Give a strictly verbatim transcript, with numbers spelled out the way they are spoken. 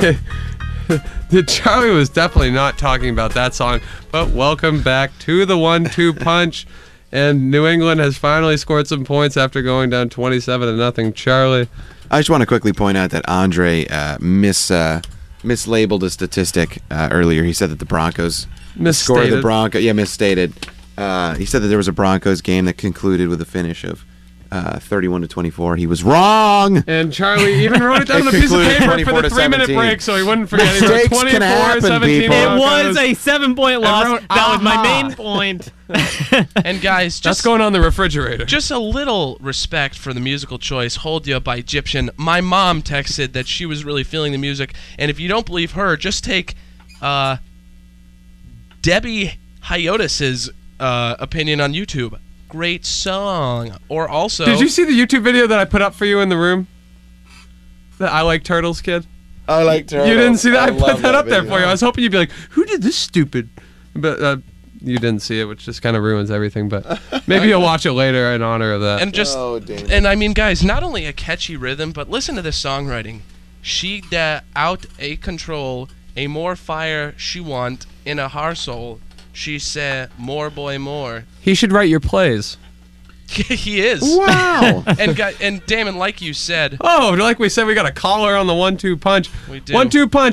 Charlie was definitely not talking about that song, but welcome back to the one two punch. And New England has finally scored some points after going down twenty-seven to nothing. Charlie. I just want to quickly point out that Andre uh, mis uh, mislabeled a statistic uh, earlier. He said that the Broncos scored the Broncos. Yeah, misstated. Uh, he said that there was a Broncos game that concluded with a finish of uh, thirty-one to twenty-four. He was wrong. And Charlie even wrote it down on a piece of paper for the three-minute break, so he wouldn't forget. Mistakes can happen, seventeen people. It was a seven-point loss. wrote, that was my "Aha." main point. And guys, just That's going on the refrigerator. Just a little respect for the musical choice, Hold Ya by Egyptian. My mom texted that she was really feeling the music, and if you don't believe her, just take uh, Debbie Hyotis's uh, opinion on YouTube. Great song. Or also... Did you see the YouTube video that I put up for you in the room? The I Like Turtles kid? I like turtles. You didn't see that? I, I put love that that up there video. for you. I was hoping you'd be like, who did this stupid? But uh, you didn't see it, which just kind of ruins everything. But maybe you'll watch it later in honor of that. And just... Oh, damn. And I mean, guys, not only a catchy rhythm, but listen to this songwriting. She da out a control, a more fire she want in a heart soul. She said, more boy, more. He should write your plays. He is. Wow. And guy, and Damon, like you said, Oh, like we said, we got a caller on the one two punch. We do. one two punch.